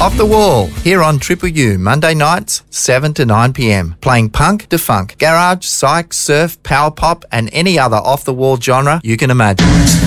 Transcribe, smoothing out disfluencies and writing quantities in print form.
Off the Wall, here on Triple U, Monday nights, 7 to 9 p.m. Playing punk to funk, garage, psych, surf, power pop and any other off-the-wall genre you can imagine.